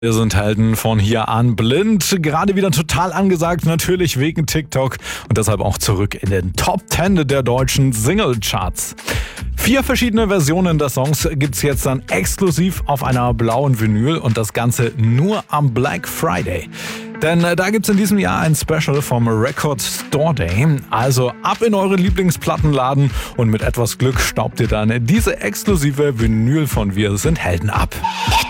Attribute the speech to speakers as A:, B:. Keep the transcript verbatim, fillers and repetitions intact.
A: Wir sind Helden von hier an blind. Gerade wieder total angesagt, natürlich wegen TikTok und deshalb auch zurück in den Top zehn der deutschen Singlecharts. Vier verschiedene Versionen des Songs gibt's jetzt dann exklusiv auf einer blauen Vinyl und das Ganze nur am Black Friday. Denn da gibt's in diesem Jahr ein Special vom Record Store Day. Also ab in euren Lieblingsplattenladen und mit etwas Glück staubt ihr dann diese exklusive Vinyl von Wir sind Helden ab.